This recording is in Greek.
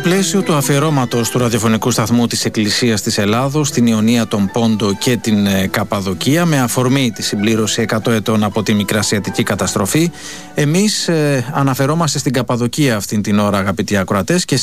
πλαίσιο του αφιερώματος του ραδιοφωνικού σταθμού της Εκκλησίας της Ελλάδος στην Ιωνία, τον Πόντο και την Καπαδοκία, με αφορμή τη συμπλήρωση 100 ετών από τη Μικρασιατική καταστροφή, εμείς αναφερόμαστε στην Καπαδοκία αυτήν την ώρα, αγαπητοί ακροατές, και